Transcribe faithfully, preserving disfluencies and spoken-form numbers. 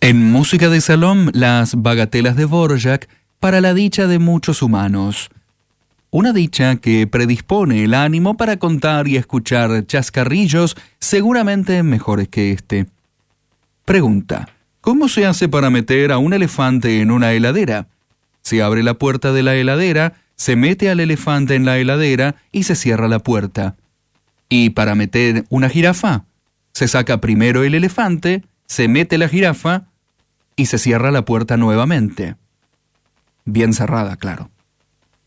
En música de salón, las bagatelas de Dvorak para la dicha de muchos humanos. Una dicha que predispone el ánimo para contar y escuchar chascarrillos seguramente mejores que este. Pregunta: ¿cómo se hace para meter a un elefante en una heladera? Se abre la puerta de la heladera, se mete al elefante en la heladera y se cierra la puerta. ¿Y para meter una jirafa? Se saca primero el elefante, se mete la jirafa y se cierra la puerta nuevamente. Bien cerrada, claro.